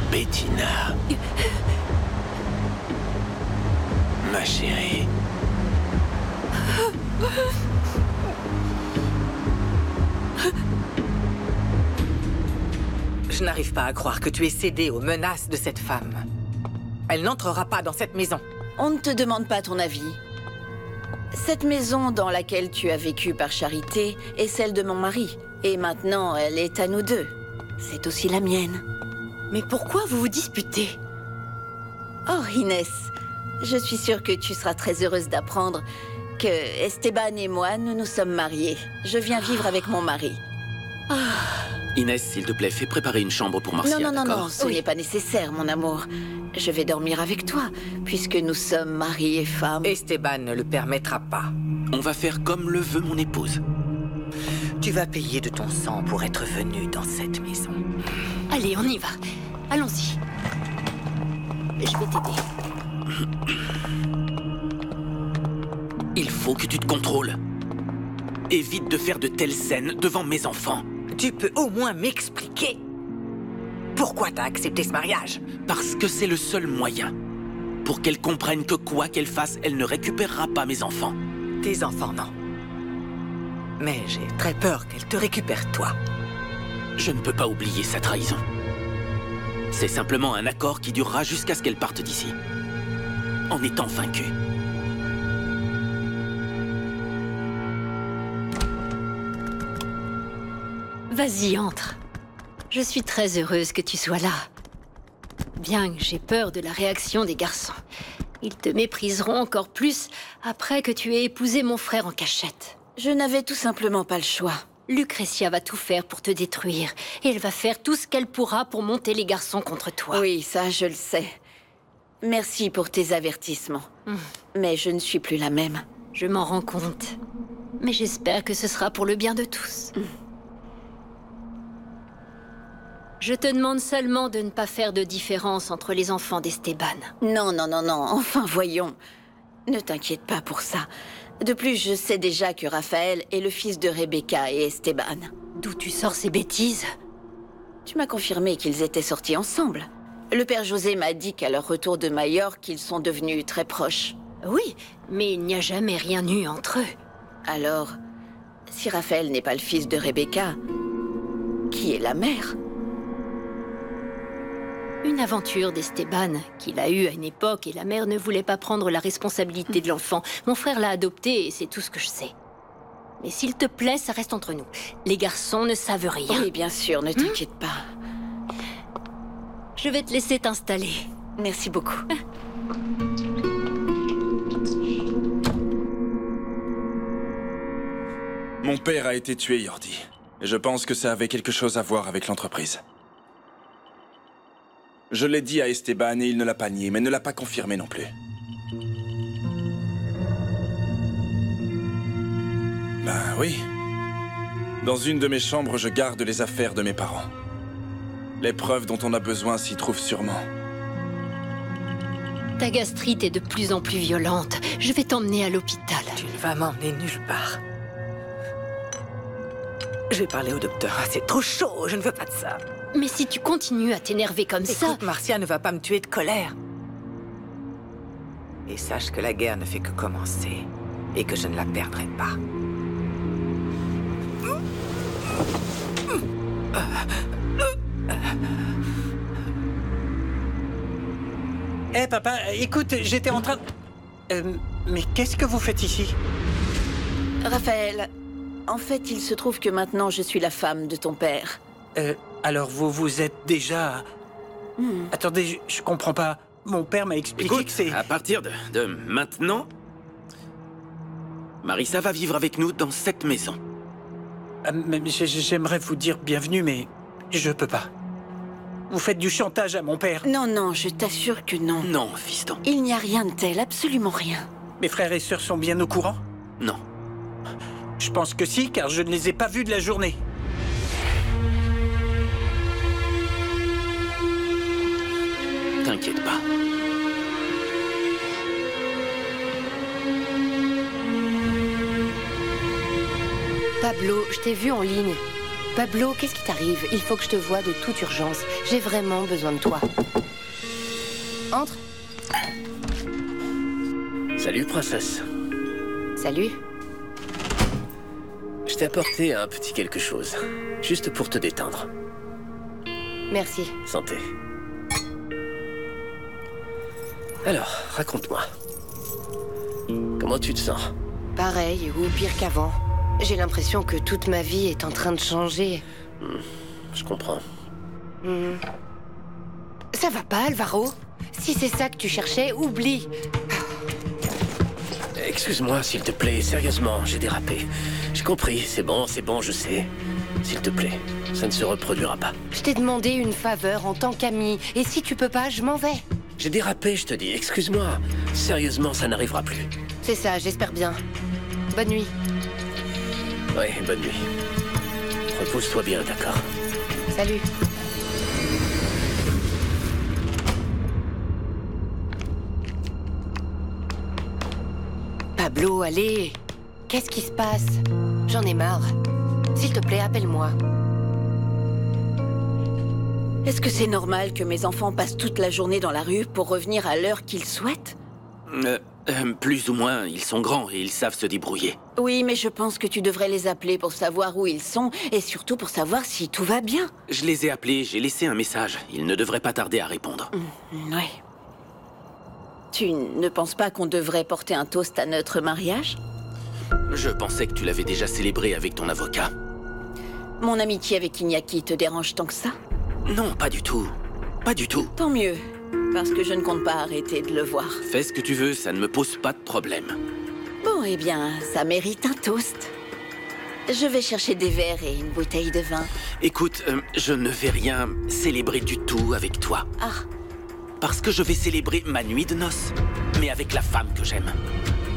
Bettina. Ma chérie. Je n'arrive pas à croire que tu aies cédé aux menaces de cette femme. Elle n'entrera pas dans cette maison. On ne te demande pas ton avis. Cette maison dans laquelle tu as vécu par charité est celle de mon mari. Et maintenant, elle est à nous deux. C'est aussi la mienne. Mais pourquoi vous vous disputez? Oh, Inès, je suis sûre que tu seras très heureuse d'apprendre que Esteban et moi, nous nous sommes mariés. Je viens vivre avec mon mari. Inès, s'il te plaît, fais préparer une chambre pour Marcia, Non, d'accord? ce n'est pas nécessaire, mon amour. Je vais dormir avec toi, puisque nous sommes mari et femme. Esteban ne le permettra pas. On va faire comme le veut mon épouse. Tu vas payer de ton sang pour être venu dans cette maison. Allez, on y va. Allons-y. Je vais t'aider. Il faut que tu te contrôles. Évite de faire de telles scènes devant mes enfants. Tu peux au moins m'expliquer pourquoi t'as accepté ce mariage? Parce que c'est le seul moyen. Pour qu'elle comprenne que quoi qu'elle fasse, elle ne récupérera pas mes enfants. Tes enfants, non. Mais j'ai très peur qu'elle te récupère, toi. Je ne peux pas oublier sa trahison. C'est simplement un accord qui durera jusqu'à ce qu'elle parte d'ici. En étant vaincue. Vas-y, entre. Je suis très heureuse que tu sois là. Bien que j'ai peur de la réaction des garçons. Ils te mépriseront encore plus après que tu aies épousé mon frère en cachette. Je n'avais tout simplement pas le choix. Lucretia va tout faire pour te détruire. Et elle va faire tout ce qu'elle pourra pour monter les garçons contre toi. Oui, ça, je le sais. Merci pour tes avertissements. Mais je ne suis plus la même. Je m'en rends compte. Mais j'espère que ce sera pour le bien de tous. Je te demande seulement de ne pas faire de différence entre les enfants d'Esteban. Non, enfin voyons. Ne t'inquiète pas pour ça. De plus, je sais déjà que Raphaël est le fils de Rebecca et Esteban. D'où tu sors ces bêtises? Tu m'as confirmé qu'ils étaient sortis ensemble. Le père José m'a dit qu'à leur retour de Majorque, ils sont devenus très proches. Oui, mais il n'y a jamais rien eu entre eux. Alors, si Raphaël n'est pas le fils de Rebecca, qui est la mère? Une aventure d'Esteban qu'il a eue à une époque et la mère ne voulait pas prendre la responsabilité de l'enfant. Mon frère l'a adopté et c'est tout ce que je sais. Mais s'il te plaît, ça reste entre nous. Les garçons ne savent rien. Oui, bien sûr, ne t'inquiète pas. Je vais te laisser t'installer. Merci beaucoup. Mon père a été tué, Yordi. Et je pense que ça avait quelque chose à voir avec l'entreprise. Je l'ai dit à Esteban et il ne l'a pas nié, mais ne l'a pas confirmé non plus. Ben oui. Dans une de mes chambres, je garde les affaires de mes parents. Les preuves dont on a besoin s'y trouvent sûrement. Ta gastrite est de plus en plus violente. Je vais t'emmener à l'hôpital. Tu ne vas m'emmener nulle part. Je vais parler au docteur. C'est trop chaud, je ne veux pas de ça. Mais si tu continues à t'énerver comme ça... Écoute, Marcia ne va pas me tuer de colère. Et sache que la guerre ne fait que commencer. Et que je ne la perdrai pas. Hé, papa, écoute, j'étais en train... mais qu'est-ce que vous faites ici? Raphaël, en fait, il se trouve que maintenant, je suis la femme de ton père. Alors vous êtes déjà... Attendez, je comprends pas. Mon père m'a expliqué Écoute, que c'est... à partir de maintenant, Marissa va vivre avec nous dans cette maison. Mais j'aimerais vous dire bienvenue, mais je peux pas. Vous faites du chantage à mon père. Non, je t'assure que non. Non, fiston. Il n'y a rien de tel, absolument rien. Mes frères et sœurs sont bien au courant? Non. Je pense que si, car je ne les ai pas vus de la journée. T'inquiète pas. Pablo, je t'ai vu en ligne. Pablo, qu'est-ce qui t'arrive? Il faut que je te voie de toute urgence. J'ai vraiment besoin de toi. Entre. Salut, princesse. Salut. Je t'ai apporté un petit quelque chose, juste pour te détendre. Merci. Santé. Alors, raconte-moi. Comment tu te sens? Pareil, ou pire qu'avant. J'ai l'impression que toute ma vie est en train de changer. Je comprends. Ça va pas, Alvaro? Si c'est ça que tu cherchais, oublie. Excuse-moi, s'il te plaît, sérieusement, j'ai dérapé. J'ai compris, c'est bon, je sais. S'il te plaît, ça ne se reproduira pas. Je t'ai demandé une faveur en tant qu'ami, et si tu peux pas, je m'en vais. J'ai dérapé, je te dis, excuse-moi. Sérieusement, ça n'arrivera plus. C'est ça, j'espère bien. Bonne nuit. Oui, bonne nuit. Repose-toi bien, d'accord? Salut. Pablo, allez. Qu'est-ce qui se passe? J'en ai marre. S'il te plaît, appelle-moi. Est-ce que c'est normal que mes enfants passent toute la journée dans la rue pour revenir à l'heure qu'ils souhaitent? Plus ou moins, ils sont grands et ils savent se débrouiller. Oui, mais je pense que tu devrais les appeler pour savoir où ils sont et surtout pour savoir si tout va bien. Je les ai appelés, j'ai laissé un message. Ils ne devraient pas tarder à répondre. Ouais. Tu ne penses pas qu'on devrait porter un toast à notre mariage? Je pensais que tu l'avais déjà célébré avec ton avocat. Mon amitié avec Iñaki te dérange tant que ça? Non, pas du tout. Pas du tout. Tant mieux, parce que je ne compte pas arrêter de le voir. Fais ce que tu veux, ça ne me pose pas de problème. Bon, eh bien, ça mérite un toast. Je vais chercher des verres et une bouteille de vin. Écoute, je ne vais rien célébrer du tout avec toi. Ah. Parce que je vais célébrer ma nuit de noces, mais avec la femme que j'aime.